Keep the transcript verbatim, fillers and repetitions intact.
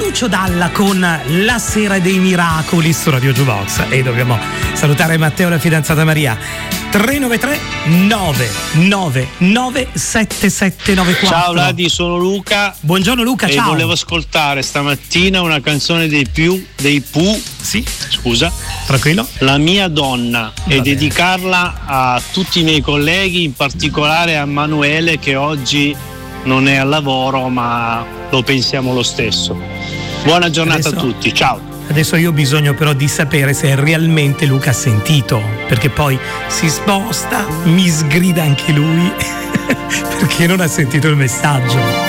Lucio Dalla con La Sera dei Miracoli su Radio Jukebox. E dobbiamo salutare Matteo e la fidanzata Maria. tre nove tre nove nove nove sette sette nove quattro. Ciao Ladi, sono Luca. Buongiorno Luca, e ciao. E volevo ascoltare stamattina una canzone dei più dei Pooh. Sì. Scusa. Tranquillo. La mia donna. Va e bene. dedicarla a tutti i miei colleghi, in particolare a Manuele che oggi non è al lavoro, ma lo pensiamo lo stesso. Buona giornata Adesso... a tutti, ciao. Adesso io ho bisogno però di sapere se realmente Luca ha sentito, perché poi si sposta, mi sgrida anche lui perché non ha sentito il messaggio.